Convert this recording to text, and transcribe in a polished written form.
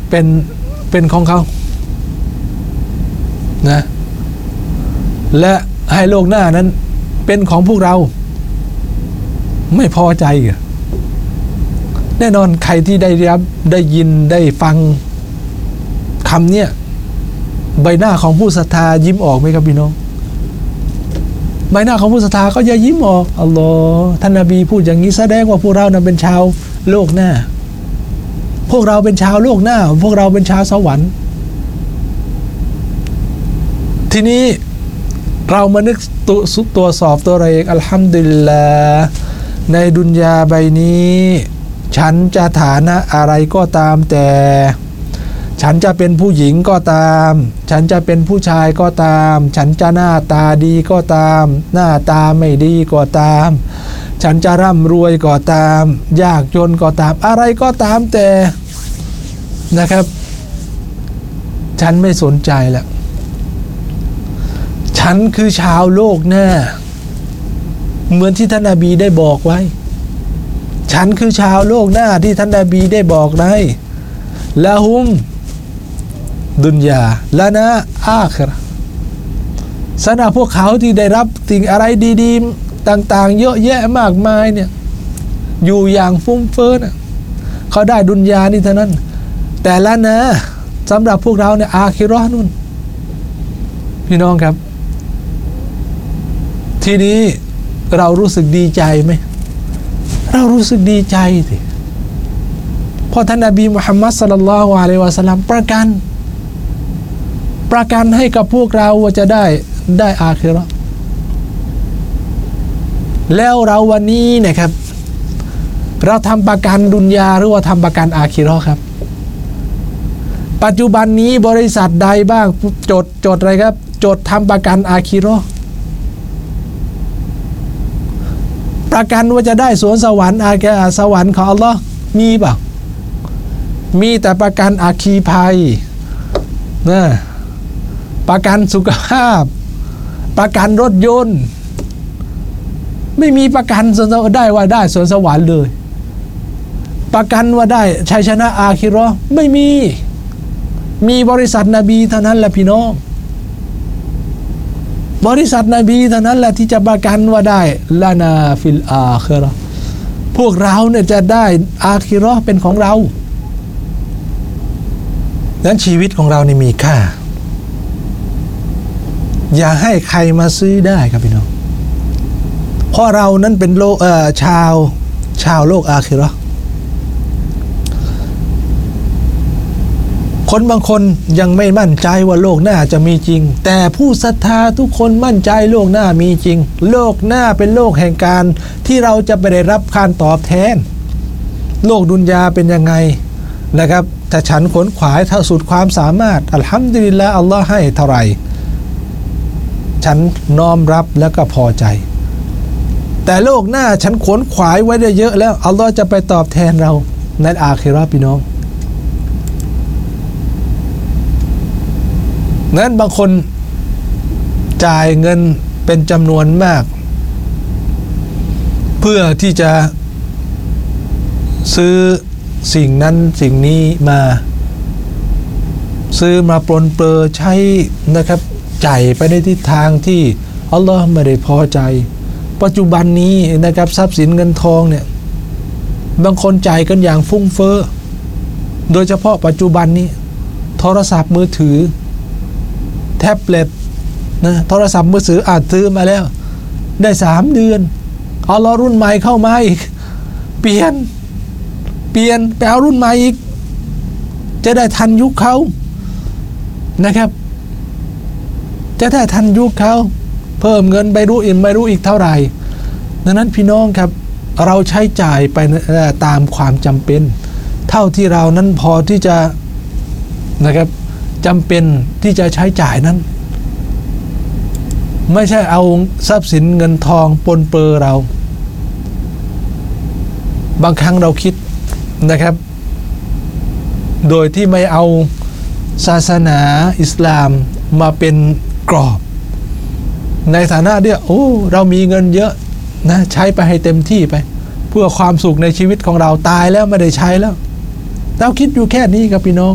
เป็นของเขานะและให้โลกหน้านั้นเป็นของพวกเราไม่พอใจแน่นอนใครที่ได้ยินได้ฟังคำเนี้ยใบหน้าของผู้ศรัทธายิ้มออกไหมครับพี่น้องใบหน้าของผู้ศรัทธาก็จะยิ้มออกอัลลอฮ์ท่านนบีพูดอย่างนี้แสดงว่าพวกเรานั้นเป็นชาวโลกหน้าพวกเราเป็นชาวโลกหน้าพวกเราเป็นชาวสวรรค์ทีนี้เรามานึกตัวสอบตัวเราเองอัลฮัมดุลิลลาห์ในดุนยาใบนี้ฉันจะฐานะอะไรก็ตามแต่ฉันจะเป็นผู้หญิงก็ตามฉันจะเป็นผู้ชายก็ตามฉันจะหน้าตาดีก็ตามหน้าตาไม่ดีก็ตามฉันจะร่ำรวยก็ตามยากจนก็ตามอะไรก็ตามแต่นะครับฉันไม่สนใจแล้วฉันคือชาวโลกหน้าเหมือนที่ท่านนบีได้บอกไว้ฉันคือชาวโลกหน้าที่ท่านนบีได้บอกไว้ละฮุมดุนยาละนะอาคิเราะห์สำหรับพวกเขาที่ได้รับสิ่งอะไรดีๆต่างๆเยอะแยะมากมายเนี่ยอยู่อย่างฟุ้งเฟ้อเขาได้ดุนยานี่เท่านั้นแต่ละนะสำหรับพวกเราเนี่ยอาคิเราะห์นู่นพี่น้องครับทีนี้เรารู้สึกดีใจไหมเรารู้สึกดีใจสิเพราะท่านนบีมุฮัมมัดศ็อลลัลลอฮุอะลัยฮิวะซัลลัมประกันให้กับพวกเราว่าจะได้อาคิเราะห์แล้วเราวันนี้นะครับเราทำประกันดุนยาหรือว่าทำประกันอาคิเราะห์ครับปัจจุบันนี้บริษัทใดบ้างจดอะไรครับจดทำประกันอาคิเราะห์ประกันว่าจะได้สวนสวรรค์สวรรค์ของอัลลอฮ์มีเปล่ามีแต่ประกันอาคีภัยนะประกันสุขภาพประกันรถยนต์ไม่มีประกันได้ว่าได้สวนสวรรค์เลยประกันว่าได้ชัยชนะอาคิเราะห์ไม่มีบริษัทนบีเท่านั้นแหละพี่น้องบริษัทนบีเท่านั้นแหละที่จะประกันว่าได้ลานาฟิลอาคิเราะห์พวกเราเนี่ยจะได้อาคิเราะห์เป็นของเราดังนั้นชีวิตของเรานี่มีค่าอย่าให้ใครมาซื้อได้ครับพี่น้องเพราะเรานั้นเป็นโลกชาวโลกอาคิเราะห์คนบางคนยังไม่มั่นใจว่าโลกหน้าจะมีจริงแต่ผู้ศรัทธาทุกคนมั่นใจโลกหน้ามีจริงโลกหน้าเป็นโลกแห่งการที่เราจะไปได้รับการตอบแทนโลกดุนยาเป็นยังไงนะครับแต่ฉันขวนขวายเท่าสุดความสามารถอัลฮัมดุลิลละห์อัลลอฮ์ให้เท่าไหร่ฉันน้อมรับแล้วก็พอใจแต่โลกหน้าฉันขวนขวายไว้ได้เยอะแล้วอัลลอฮ์จะไปตอบแทนเราในอาคิเราะห์พี่น้องนั้นบางคนจ่ายเงินเป็นจำนวนมากเพื่อที่จะซื้อสิ่งนั้นสิ่งนี้มาซื้อมาปลนเปลือใช้นะครับจ่ายไปในทิศทางที่อัลลอฮ์ไม่ได้พอใจปัจจุบันนี้นะครับทรัพย์สินเงินทองเนี่ยบางคนจ่ายกันอย่างฟุ้งเฟ้อโดยเฉพาะปัจจุบันนี้โทรศัพท์มือถือแท็บเล็ตนะโทรศัพท์มือถือซื้อมาแล้วได้3 เดือนเอาล้อรุ่นใหม่เข้ามาอีกเปลี่ยนไปเอารุ่นใหม่อีกจะได้ทันยุคเขานะครับจะได้ทันยุคเขาเพิ่มเงินไม่รู้อีกเท่าไหร่ดังนั้นพี่น้องครับเราใช้จ่ายไปตามความจำเป็นเท่าที่เรานั้นพอที่จะนะครับจำเป็นที่จะใช้จ่ายนั้นไม่ใช่เอาทรัพย์สินเงินทองปนเปื้อเราบางครั้งเราคิดนะครับโดยที่ไม่เอาศาสนาอิสลามมาเป็นกรอบในฐานะที่เรามีเงินเยอะนะใช้ไปให้เต็มที่ไปเพื่อความสุขในชีวิตของเราตายแล้วไม่ได้ใช้แล้วเราคิดอยู่แค่นี้ครับพี่น้อง